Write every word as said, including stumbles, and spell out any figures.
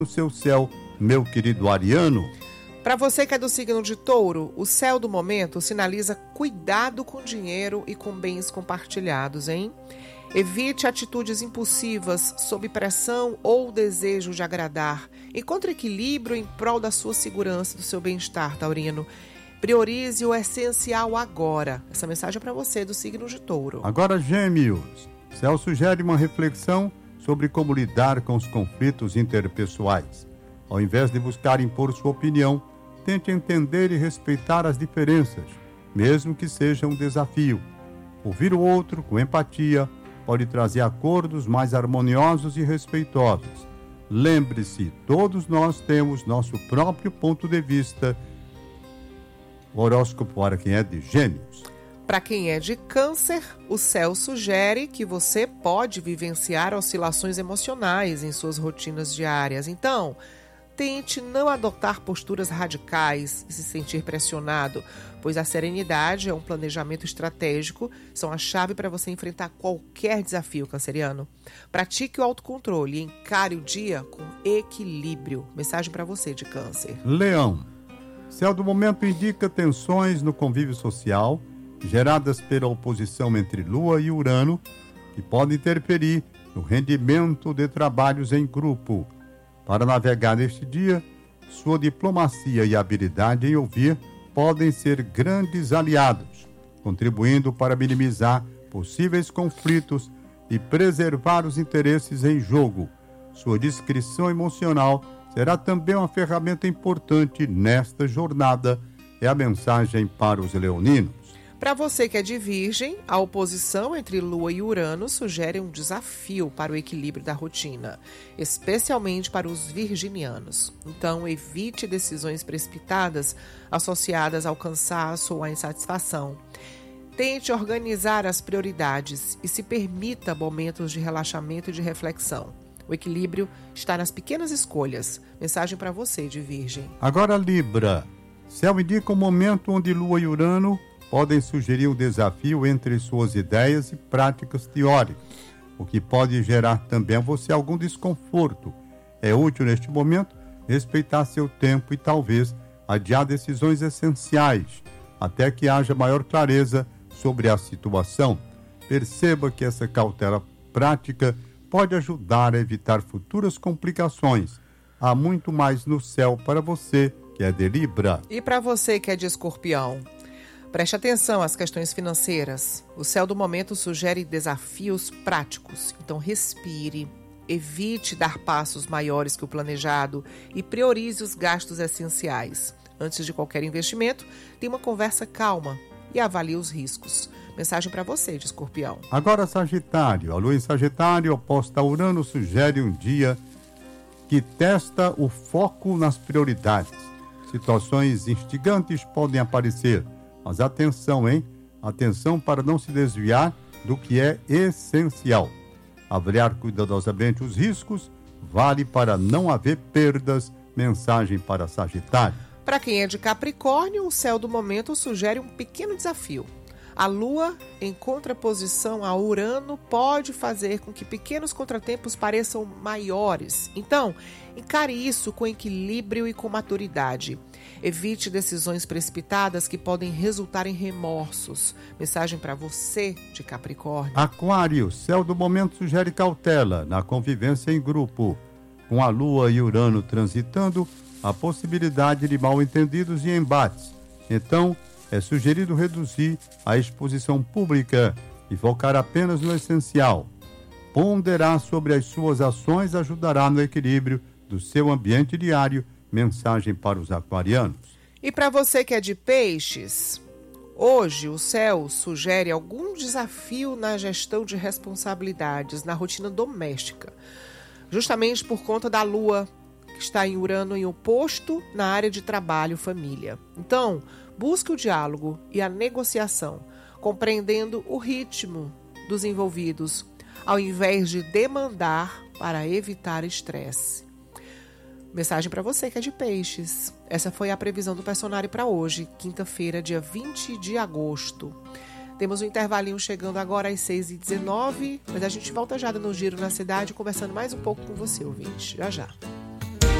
o seu céu, meu querido Ariano. Para você que é do signo de Touro, o céu do momento sinaliza cuidado com dinheiro e com bens compartilhados, hein? Evite atitudes impulsivas, sob pressão ou desejo de agradar. Encontre equilíbrio em prol da sua segurança e do seu bem-estar, taurino. Priorize o essencial agora. Essa mensagem é para você do signo de Touro. Agora, Gêmeos. O céu sugere uma reflexão sobre como lidar com os conflitos interpessoais. Ao invés de buscar impor sua opinião, tente entender e respeitar as diferenças, mesmo que seja um desafio. Ouvir o outro com empatia pode trazer acordos mais harmoniosos e respeitosos. Lembre-se, todos nós temos nosso próprio ponto de vista. Horóscopo para quem é de Gêmeos. Para quem é de Câncer, o céu sugere que você pode vivenciar oscilações emocionais em suas rotinas diárias. Então, tente não adotar posturas radicais e se sentir pressionado, pois a serenidade é um planejamento estratégico, são a chave para você enfrentar qualquer desafio, canceriano. Pratique o autocontrole e encare o dia com equilíbrio. Mensagem para você de Câncer. Leão. O céu do momento indica tensões no convívio social, geradas pela oposição entre Lua e Urano, que podem interferir no rendimento de trabalhos em grupo. Para navegar neste dia, sua diplomacia e habilidade em ouvir podem ser grandes aliados, contribuindo para minimizar possíveis conflitos e preservar os interesses em jogo. Sua discrição emocional será também uma ferramenta importante nesta jornada, é a mensagem para os leoninos. Para você que é de Virgem, a oposição entre Lua e Urano sugere um desafio para o equilíbrio da rotina, especialmente para os virginianos. Então, evite decisões precipitadas associadas ao cansaço ou à insatisfação. Tente organizar as prioridades e se permita momentos de relaxamento e de reflexão. O equilíbrio está nas pequenas escolhas. Mensagem para você de Virgem. Agora, Libra. Céu indica um momento onde Lua e Urano podem sugerir um desafio entre suas ideias e práticas teóricas, o que pode gerar também a você algum desconforto. É útil neste momento respeitar seu tempo e talvez adiar decisões essenciais, até que haja maior clareza sobre a situação. Perceba que essa cautela prática pode ajudar a evitar futuras complicações. Há muito mais no céu para você que é de Libra. E para você que é de Escorpião? Preste atenção às questões financeiras. O céu do momento sugere desafios práticos. Então respire, evite dar passos maiores que o planejado e priorize os gastos essenciais. Antes de qualquer investimento, tenha uma conversa calma e avalie os riscos. Mensagem para você de Escorpião. Agora, Sagitário. A lua em Sagitário, oposta a Urano, sugere um dia que testa o foco nas prioridades. Situações instigantes podem aparecer, mas atenção, hein? Atenção para não se desviar do que é essencial. Avaliar cuidadosamente os riscos vale para não haver perdas. Mensagem para Sagitário. Para quem é de Capricórnio, o céu do momento sugere um pequeno desafio. A Lua, em contraposição a Urano, pode fazer com que pequenos contratempos pareçam maiores. Então, encare isso com equilíbrio e com maturidade. Evite decisões precipitadas que podem resultar em remorsos. Mensagem para você de Capricórnio. Aquário, céu do momento sugere cautela na convivência em grupo. Com a Lua e Urano transitando, a possibilidade de mal-entendidos e embates. Então, é sugerido reduzir a exposição pública e focar apenas no essencial. Ponderar sobre as suas ações ajudará no equilíbrio do seu ambiente diário. Mensagem para os aquarianos. E para você que é de Peixes, hoje o céu sugere algum desafio na gestão de responsabilidades, na rotina doméstica, justamente por conta da Lua, que está em Urano em oposto na área de trabalho e família. Então, busque o diálogo e a negociação, compreendendo o ritmo dos envolvidos, ao invés de demandar para evitar estresse. Mensagem para você que é de Peixes. Essa foi a previsão do Personário para hoje, quinta-feira, dia vinte de agosto. Temos um intervalinho chegando agora às seis e dezenove, mas a gente volta já no Giro na Cidade, conversando mais um pouco com você, ouvinte. Já já.